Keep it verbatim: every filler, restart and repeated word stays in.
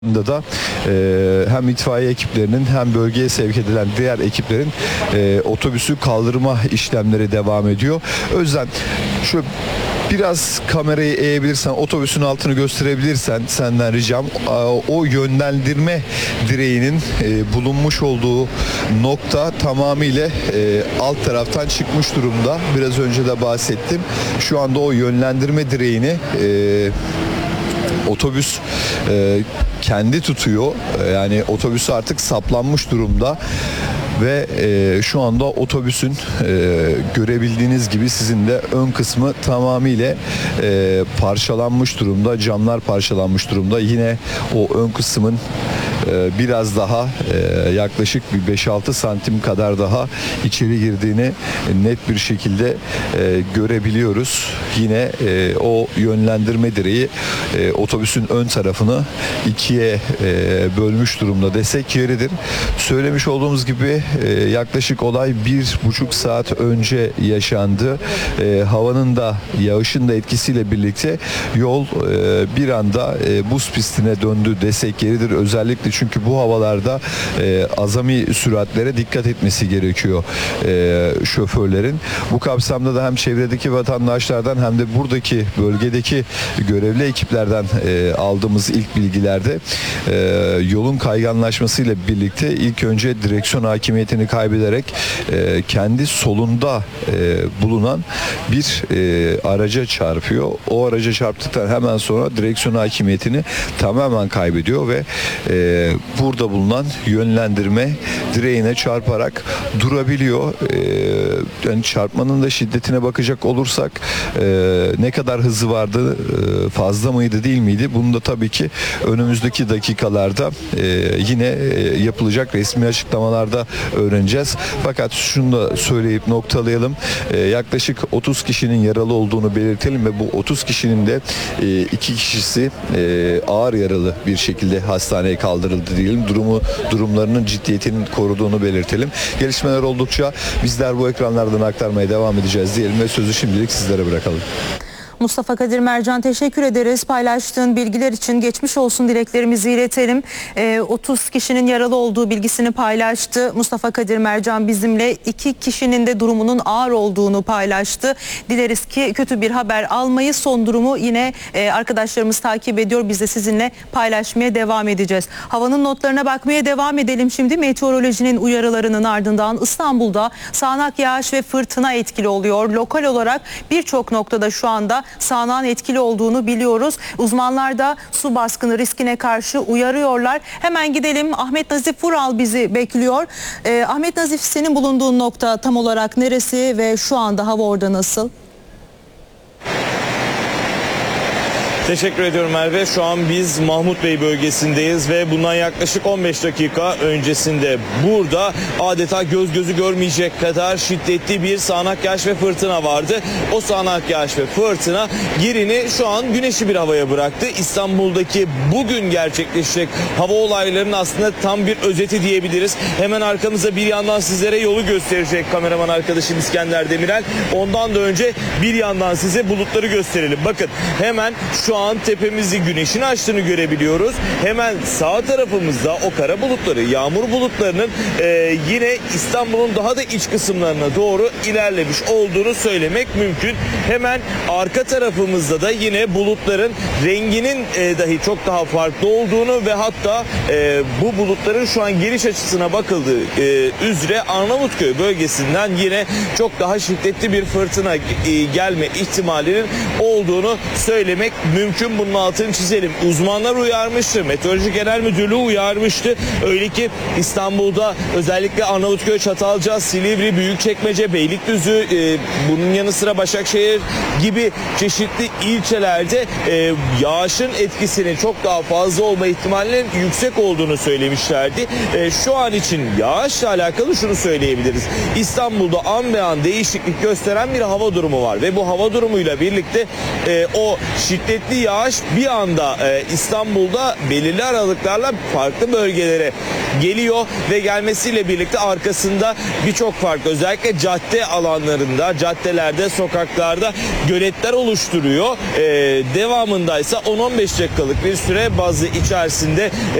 da e, hem itfaiye ekiplerinin hem bölgeye sevk edilen diğer ekiplerin e, otobüsü kaldırma işlemleri devam ediyor. O yüzden şu biraz kamerayı eğebilirsen, otobüsün altını gösterebilirsen senden ricam, o yönlendirme direğinin e, bulunmuş olduğu nokta tamamıyla e, alt taraftan çıkmış durumda. Biraz önce de bahsettim. Şu anda o yönlendirme direğini e, otobüs e, kendi tutuyor. Yani otobüsü artık saplanmış durumda. Ve e, şu anda otobüsün e, görebildiğiniz gibi sizin de ön kısmı tamamıyla e, parçalanmış durumda. Camlar parçalanmış durumda. Yine o ön kısmın e, biraz daha e, yaklaşık bir beş altı santim kadar daha içeri girdiğini net bir şekilde e, görebiliyoruz. Yine e, o yönlendirme direği e, otobüsün ön tarafını ikiye e, bölmüş durumda desek yeridir. Söylemiş olduğumuz gibi Ee, yaklaşık olay bir buçuk saat önce yaşandı. Ee, havanın da yağışın da etkisiyle birlikte yol e, bir anda e, buz pistine döndü desek yeridir. Özellikle çünkü bu havalarda e, azami süratlere dikkat etmesi gerekiyor e, şoförlerin. Bu kapsamda da hem çevredeki vatandaşlardan hem de buradaki bölgedeki görevli ekiplerden e, aldığımız ilk bilgilerde e, yolun kayganlaşmasıyla birlikte ilk önce direksiyon hakimiyeti kaybederek e, kendi solunda e, bulunan bir e, araca çarpıyor. O araca çarptıktan hemen sonra direksiyon hakimiyetini tamamen kaybediyor ve e, burada bulunan yönlendirme direğine çarparak durabiliyor. E, yani çarpmanın da şiddetine bakacak olursak e, ne kadar hızı vardı, e, fazla mıydı değil miydi? Bunu da tabii ki önümüzdeki dakikalarda e, yine e, yapılacak resmi açıklamalarda öğreneceğiz. Fakat şunu da söyleyip noktalayalım. Ee, yaklaşık otuz kişinin yaralı olduğunu belirtelim ve bu otuz kişinin de e, iki kişisi e, ağır yaralı bir şekilde hastaneye kaldırıldı diyelim. Durumu durumlarının ciddiyetinin koruduğunu belirtelim. Gelişmeler oldukça bizler bu ekranlardan aktarmaya devam edeceğiz diyelim ve sözü şimdilik sizlere bırakalım. Mustafa Kadir Mercan, teşekkür ederiz. Paylaştığın bilgiler için geçmiş olsun dileklerimizi iletelim. E, otuz kişinin yaralı olduğu bilgisini paylaştı. Mustafa Kadir Mercan bizimle iki kişinin de durumunun ağır olduğunu paylaştı. Dileriz ki kötü bir haber almayız. Son durumu yine e, arkadaşlarımız takip ediyor. Biz de sizinle paylaşmaya devam edeceğiz. Havanın notlarına bakmaya devam edelim şimdi. Meteorolojinin uyarılarının ardından İstanbul'da sağanak yağış ve fırtına etkili oluyor. Lokal olarak birçok noktada şu anda sağanağın etkili olduğunu biliyoruz. Uzmanlar da su baskını riskine karşı uyarıyorlar. Hemen gidelim. Ahmet Nazif Vural bizi bekliyor. Ee, Ahmet Nazif, senin bulunduğun nokta tam olarak neresi ve şu anda hava orada nasıl? Teşekkür ediyorum Merve. Şu an biz Mahmut Bey bölgesindeyiz ve bundan yaklaşık on beş dakika öncesinde burada adeta göz gözü görmeyecek kadar şiddetli bir sağanak yağış ve fırtına vardı. O sağanak yağış ve fırtına yerini şu an güneşli bir havaya bıraktı. İstanbul'daki bugün gerçekleşecek hava olaylarının aslında tam bir özeti diyebiliriz. Hemen arkamızda bir yandan sizlere yolu gösterecek kameraman arkadaşım İskender Demirel. Ondan da önce bir yandan size bulutları gösterelim. Bakın hemen şu an tepemizde güneşin açtığını görebiliyoruz. Hemen sağ tarafımızda o kara bulutları, yağmur bulutlarının e, yine İstanbul'un daha da iç kısımlarına doğru ilerlemiş olduğunu söylemek mümkün. Hemen arka tarafımızda da yine bulutların renginin e, dahi çok daha farklı olduğunu ve hatta e, bu bulutların şu an geliş açısına bakıldığı e, üzere Arnavutköy bölgesinden yine çok daha şiddetli bir fırtına e, gelme ihtimalinin olduğunu söylemek mümkün. Mümkün bunun altını çizelim. Uzmanlar uyarmıştı. Meteoroloji Genel Müdürlüğü uyarmıştı. Öyle ki İstanbul'da özellikle Arnavutköy, Çatalca, Silivri, Büyükçekmece, Beylikdüzü, e, bunun yanı sıra Başakşehir gibi çeşitli ilçelerde e, yağışın etkisinin çok daha fazla olma ihtimalinin yüksek olduğunu söylemişlerdi. E, şu an için yağışla alakalı şunu söyleyebiliriz. İstanbul'da an be an değişiklik gösteren bir hava durumu var ve bu hava durumuyla birlikte e, o şiddetli şiddetli yağış bir anda e, İstanbul'da belirli aralıklarla farklı bölgelere geliyor ve gelmesiyle birlikte arkasında birçok farklı, özellikle cadde alanlarında, caddelerde, sokaklarda göletler oluşturuyor. E, devamında ise on on beş dakikalık bir süre bazı içerisinde